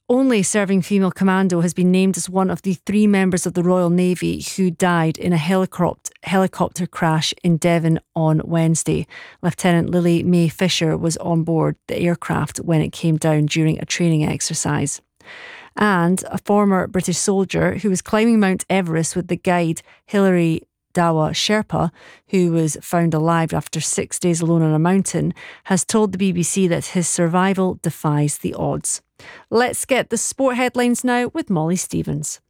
only serving female commando has been named as one of the 3 members of the Royal Navy who died in a helicopter crash in Devon on Wednesday. Lieutenant Lily Mae Fisher was on board the aircraft when it came down during a training exercise. And a former British soldier who was climbing Mount Everest with the guide Hilary Dawa Sherpa, who was found alive after 6 days alone on a mountain, has told the BBC that his survival defies the odds. Let's get the sport headlines now with Molly Stevens.